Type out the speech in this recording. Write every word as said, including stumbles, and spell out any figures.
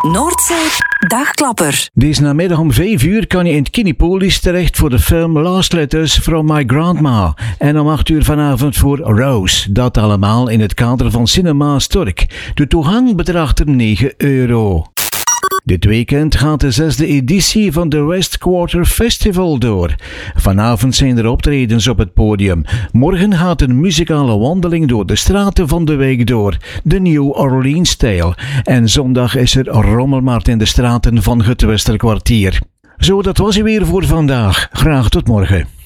Noordzee Dagklapper. Deze namiddag om vijf uur kan je in het Kinepolis terecht voor de film Last Letters from My Grandma. En om acht uur vanavond voor Rose. Dat allemaal in het kader van Cinema Stork. De toegang bedraagt er negen euro. Dit weekend gaat de zesde editie van de West Quarter Festival door. Vanavond zijn er optredens op het podium. Morgen gaat een muzikale wandeling door de straten van de wijk door, de New Orleans-stijl. En zondag is er rommelmarkt in de straten van het Westerkwartier. Zo, dat was het weer voor vandaag. Graag tot morgen.